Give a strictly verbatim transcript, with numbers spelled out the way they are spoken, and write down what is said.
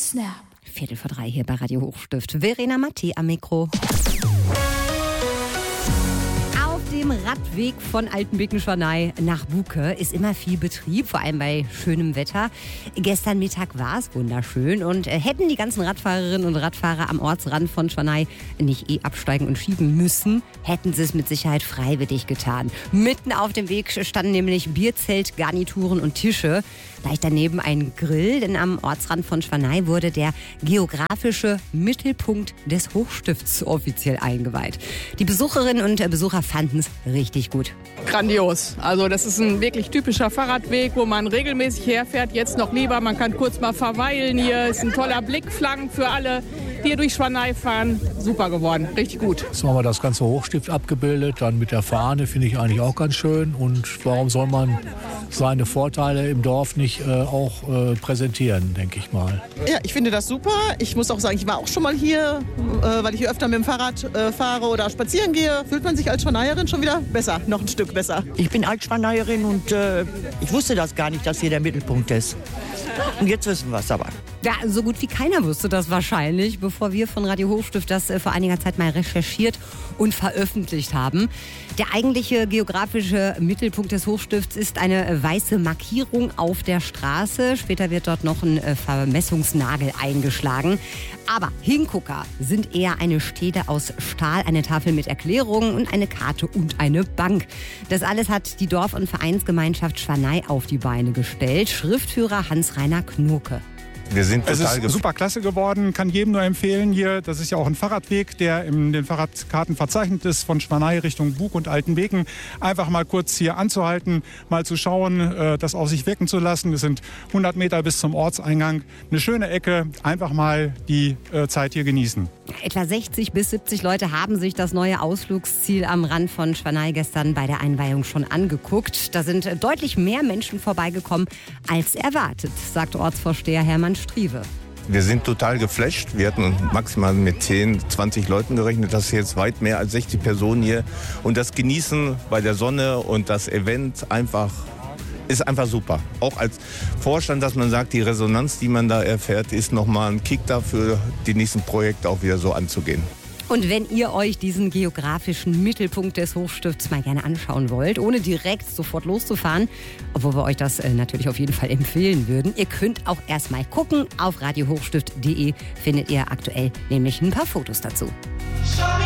Snap. Viertel vor drei hier bei Radio Hochstift. Verena Matti am Mikro. Auf dem Radweg von Altenbeken-Schwanei nach Buke ist immer viel Betrieb, vor allem bei schönem Wetter. Gestern Mittag war es wunderschön und äh, hätten die ganzen Radfahrerinnen und Radfahrer am Ortsrand von Schwanei nicht eh absteigen und schieben müssen, hätten sie es mit Sicherheit freiwillig getan. Mitten auf dem Weg standen nämlich Bierzelt, Garnituren und Tische. Gleich daneben ein Grill, denn am Ortsrand von Schwanei wurde der geografische Mittelpunkt des Hochstifts offiziell eingeweiht. Die Besucherinnen und Besucher fanden es richtig gut. Grandios. Also das ist ein wirklich typischer Fahrradweg, wo man regelmäßig herfährt. Jetzt noch lieber, man kann kurz mal verweilen hier. Ist ein toller Blickfang für alle, die hier durch Schwanei fahren. Super geworden, richtig gut. Jetzt haben wir das ganze Hochstift abgebildet, dann mit der Fahne, finde ich eigentlich auch ganz schön. Und warum soll man seine Vorteile im Dorf nicht äh, auch äh, präsentieren, denke ich mal. Ja, ich finde das super. Ich muss auch sagen, ich war auch schon mal hier, äh, weil ich hier öfter mit dem Fahrrad äh, fahre oder spazieren gehe. Fühlt man sich als Schwaneierin schon wieder besser, noch ein Stück besser. Ich bin Altschwaneierin und äh, ich wusste das gar nicht, dass hier der Mittelpunkt ist. Und jetzt wissen wir es aber. Ja, so gut wie keiner wusste das wahrscheinlich, bevor wir von Radio Hochstift das äh, vor einiger Zeit mal recherchiert und veröffentlicht haben. Der eigentliche geografische Mittelpunkt des Hochstifts ist eine weiße Markierung auf der Straße. Später wird dort noch ein äh, Vermessungsnagel eingeschlagen. Aber Hingucker sind eher eine Stele aus Stahl, eine Tafel mit Erklärungen und eine Karte und eine Bank. Das alles hat die Dorf- und Vereinsgemeinschaft Schwanei auf die Beine gestellt. Schriftführer Hans-Rainer Knurke. Wir sind es total ist super klasse geworden, kann jedem nur empfehlen hier. Das ist ja auch ein Fahrradweg, der in den Fahrradkarten verzeichnet ist, von Schwanei Richtung Bug und Altenbeken. Einfach mal kurz hier anzuhalten, mal zu schauen, das auf sich wirken zu lassen. Es sind hundert Meter bis zum Ortseingang. Eine schöne Ecke, einfach mal die Zeit hier genießen. Etwa sechzig bis siebzig Leute haben sich das neue Ausflugsziel am Rand von Schwanei gestern bei der Einweihung schon angeguckt. Da sind deutlich mehr Menschen vorbeigekommen als erwartet, sagt Ortsvorsteher Hermann Strieve. Wir sind total geflasht. Wir hatten maximal mit zehn, zwanzig Leuten gerechnet. Das ist jetzt weit mehr als sechzig Personen hier. Und das Genießen bei der Sonne und das Event einfach ist einfach super. Auch als Vorstand, dass man sagt, die Resonanz, die man da erfährt, ist nochmal ein Kick dafür, die nächsten Projekte auch wieder so anzugehen. Und wenn ihr euch diesen geografischen Mittelpunkt des Hochstifts mal gerne anschauen wollt, ohne direkt sofort loszufahren, obwohl wir euch das äh, natürlich auf jeden Fall empfehlen würden, ihr könnt auch erstmal gucken. Auf radio hochstift punkt de findet ihr aktuell nämlich ein paar Fotos dazu.